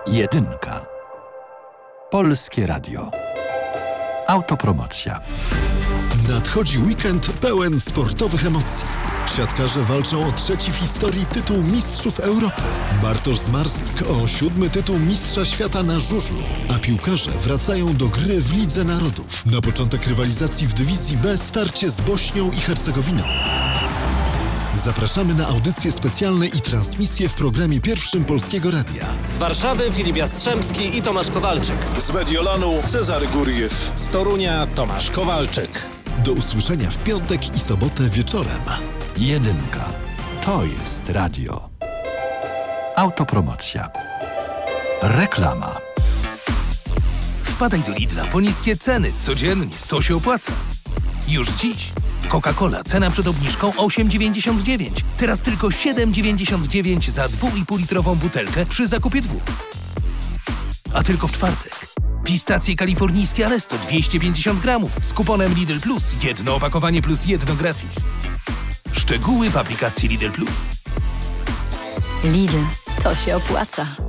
Jedynka. Polskie Radio. Autopromocja. Nadchodzi weekend pełen sportowych emocji. Siatkarze walczą o trzeci w historii tytuł Mistrzów Europy. Bartosz Zmarzlik o 7. tytuł Mistrza Świata na żużlu. A piłkarze wracają do gry w Lidze Narodów. Na początek rywalizacji w dywizji B starcie z Bośnią i Hercegowiną. Zapraszamy na audycje specjalne i transmisje w programie pierwszym Polskiego Radia. Z Warszawy Filip Jastrzębski i Tomasz Kowalczyk. Z Mediolanu Cezary Guriew. Z Torunia Tomasz Kowalczyk. Do usłyszenia w piątek i sobotę wieczorem. Jedynka. To jest radio. Autopromocja. Reklama. Wpadaj do Lidla po niskie ceny codziennie. To się opłaca. Już dziś. Coca-Cola, cena przed obniżką 8,99. Teraz tylko 7,99 za 2,5-litrową butelkę przy zakupie 2. A tylko w czwartek. Pistacje kalifornijskie Alesto 250 gramów z kuponem Lidl Plus. Jedno opakowanie plus jedno gratis. Szczegóły w aplikacji Lidl Plus. Lidl, to się opłaca.